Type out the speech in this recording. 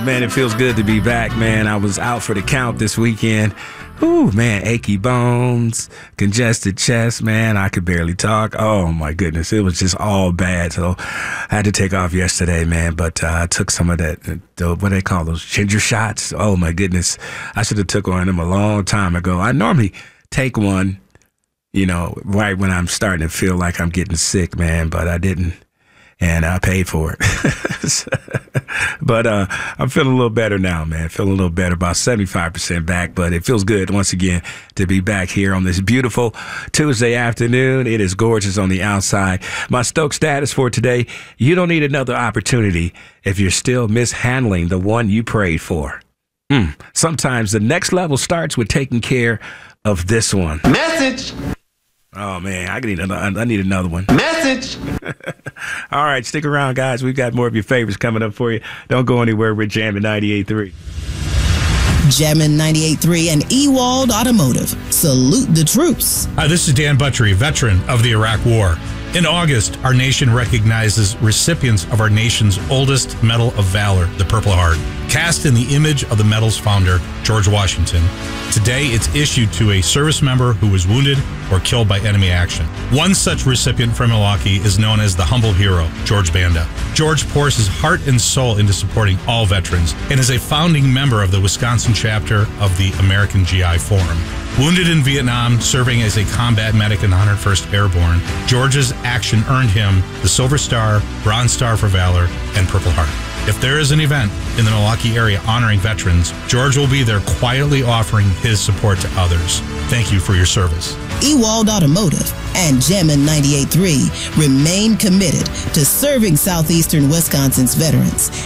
man, it feels good to be back, man. I was out for the count this weekend. Ooh, man, achy bones, congested chest, man. I could barely talk. Oh, my goodness. It was just all bad. So I had to take off yesterday, man. But I took some of that, what do they call those, ginger shots? Oh, my goodness. I should have took one of them a long time ago. I normally take one, right when I'm starting to feel like I'm getting sick, man. But I didn't. And I paid for it. But I'm feeling a little better now, man. Feeling a little better, about 75% back. But it feels good, once again, to be back here on this beautiful Tuesday afternoon. It is gorgeous on the outside. My Stoke status for today: you don't need another opportunity if you're still mishandling the one you prayed for. Sometimes the next level starts with taking care of this one. Message. Oh, man, I need another one. Message. All right, stick around, guys. We've got more of your favorites coming up for you. Don't go anywhere. We're jamming 98.3. Jamming 98.3 and Ewald Automotive. Salute the troops. Hi, this is Dan Buttrey, veteran of the Iraq War. In August, our nation recognizes recipients of our nation's oldest Medal of Valor, the Purple Heart, cast in the image of the medal's founder, George Washington. Today, it's issued to a service member who was wounded or killed by enemy action. One such recipient from Milwaukee is known as the humble hero, George Banda. George pours his heart and soul into supporting all veterans and is a founding member of the Wisconsin chapter of the American GI Forum. Wounded in Vietnam, serving as a combat medic in the 101st Airborne, George's action earned him the Silver Star, Bronze Star for Valor, and Purple Heart. If there is an event in the Milwaukee area honoring veterans, George will be there quietly offering his support to others. Thank you for your service. Ewald Automotive and Jammin' 98.3 remain committed to serving southeastern Wisconsin's veterans